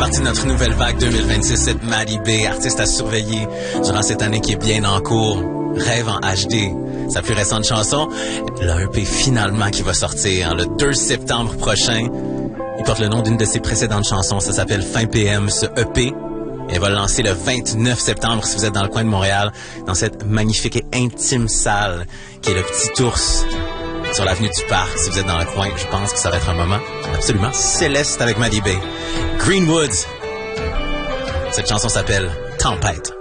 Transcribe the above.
partie de notre nouvelle vague 2026, cette Maddie B, artiste à surveiller durant cette année qui est bien en cours. Rêve en HD, sa plus récente chanson, le EP finalement qui va sortir le 2 septembre prochain. Il porte le nom d'une de ses précédentes chansons, ça s'appelle Fin PM, ce EP. Elle va le lancer le 29 septembre si vous êtes dans le coin de Montréal, dans cette magnifique et intime salle qui est le Petit Ours sur l'avenue du Parc. Si vous êtes dans le coin, je pense que ça va être un moment absolument céleste avec Maddie B. Greenwoods. Cette chanson s'appelle Tempête.